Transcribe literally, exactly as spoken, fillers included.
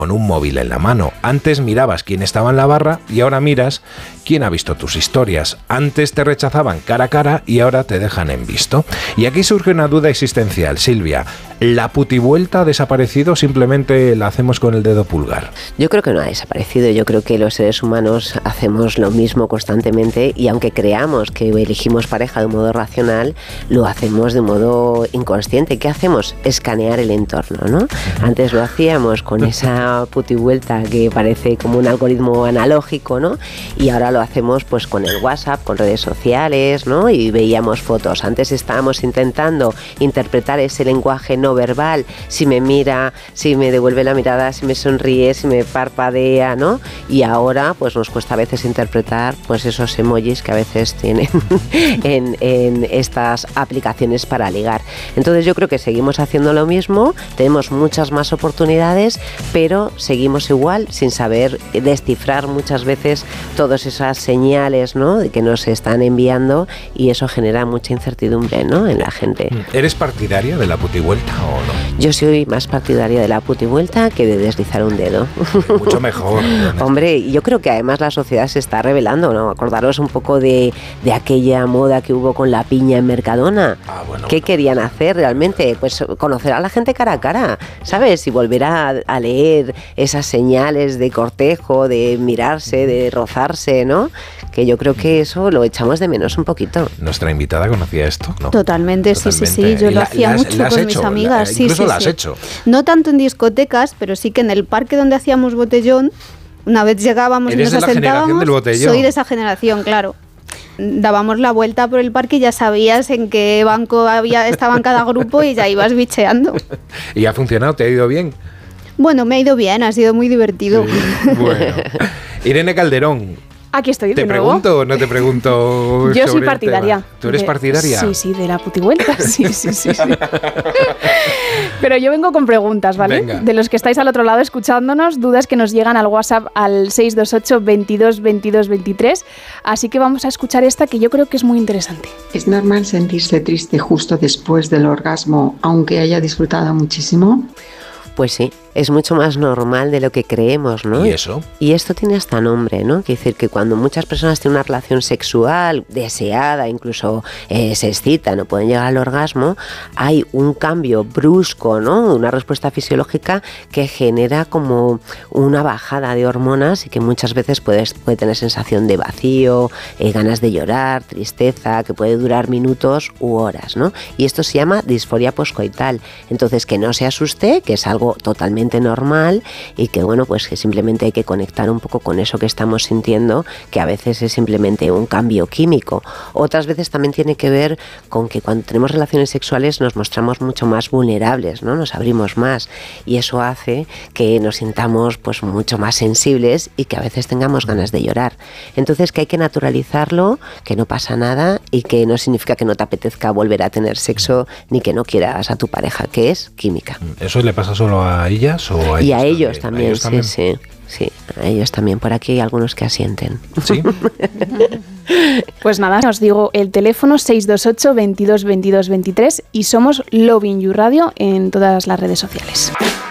con un móvil en la mano. Antes mirabas quién estaba en la barra y ahora miras quién ha visto tus historias. Antes te rechazaban cara a cara y ahora te dejan en visto. Y aquí surge una duda existencial, Silvia. ¿La putivuelta ha desaparecido o simplemente la hacemos con el dedo pulgar? Yo creo que no ha desaparecido. Yo creo que los seres humanos hacemos lo mismo constantemente y aunque creamos que elegimos pareja de un modo racional, lo hacemos de modo inconsciente. ¿Qué hacemos? Escanear el entorno, ¿no? Antes lo hacíamos con esa putivuelta que parece como un algoritmo analógico, ¿no? Y ahora lo hacemos pues con el WhatsApp, con redes sociales, ¿no? Y veíamos fotos. Antes estábamos intentando interpretar ese lenguaje no verbal, si me mira, si me devuelve la mirada, si me sonríe, si me parpadea, ¿no? Y ahora pues nos cuesta a veces interpretar pues esos emojis que a veces tienen en, en estas aplicaciones para ligar. Entonces yo creo que seguimos haciendo lo mismo, tenemos muchas más oportunidades, pero seguimos igual sin saber descifrar muchas veces todas esas señales, ¿no?, que nos están enviando y eso genera mucha incertidumbre, ¿no?, en la gente. ¿Eres partidaria de la putivuelta o no? Yo soy más partidaria de la putivuelta que de deslizar un dedo. Mucho mejor. Hombre, yo creo que además la sociedad se está revelando, ¿no? Acordaros un poco de, de aquella moda que hubo con la piña en Mercadona. Ah, bueno, ¿Qué bueno. querían hacer realmente? Pues conocer a la gente cara a cara, ¿sabes? Y volver a, a leer esas señales de cortejo, de mirarse, de rozarse, ¿no? Que yo creo que eso lo echamos de menos un poquito. ¿Nuestra invitada conocía esto? ¿No? Totalmente, Totalmente. sí, sí, sí. Yo ¿Y lo la- hacía la has- mucho la has con hecho? mis amigas. La- sí, incluso sí, la has sí. hecho. No tanto en discotecas, pero sí que en el parque donde hacíamos botellón, una vez llegábamos y ¿Eres nos de la generación sentábamos. del botellón? Soy de esa generación, claro. Dábamos la vuelta por el parque y ya sabías en qué banco había estaba en cada grupo y ya ibas bicheando. ¿Y ha funcionado? ¿Te ha ido bien? Bueno, me ha ido bien, ha sido muy divertido. Sí. Bueno. Irene Calderón, Aquí estoy ¿te de nuevo. pregunto o no te pregunto? Yo soy sobre el partidaria. tema? ¿Tú eres de- partidaria? Sí, sí, de la putivuelta. Sí, sí, sí, sí. Pero yo vengo con preguntas, ¿vale? Venga. De los que estáis al otro lado escuchándonos, dudas que nos llegan al WhatsApp al seis dos ocho, veintidós, veintidós, veintitrés. Así que vamos a escuchar esta que yo creo que es muy interesante. ¿Es normal sentirse triste justo después del orgasmo, aunque haya disfrutado muchísimo? Pues sí, es mucho más normal de lo que creemos, ¿no? ¿Y eso? Y esto tiene hasta nombre, ¿no? Quiere decir que cuando muchas personas tienen una relación sexual deseada, incluso eh, se excitan o pueden llegar al orgasmo, hay un cambio brusco, ¿no? Una respuesta fisiológica que genera como una bajada de hormonas y que muchas veces puedes, puede tener sensación de vacío, eh, ganas de llorar, tristeza, que puede durar minutos u horas, ¿no? Y esto se llama disforia poscoital. Entonces, que no se asuste, que es algo totalmente normal y que bueno, pues que simplemente hay que conectar un poco con eso que estamos sintiendo, que a veces es simplemente un cambio químico. Otras veces también tiene que ver con que cuando tenemos relaciones sexuales nos mostramos mucho más vulnerables, ¿no? Nos abrimos más y eso hace que nos sintamos pues mucho más sensibles y que a veces tengamos ganas de llorar. Entonces que hay que naturalizarlo, que no pasa nada y que no significa que no te apetezca volver a tener sexo ni que no quieras a tu pareja, que es química. ¿Eso le pasa solo a ellas o a Y ellos a ellos también, ¿A ellos sí, también? sí, sí, a ellos también. Por aquí hay algunos que asienten. ¿Sí? Pues nada, os digo el teléfono seis dos ocho, veintidós, veintidós, veintitrés y somos Loving You Radio en todas las redes sociales.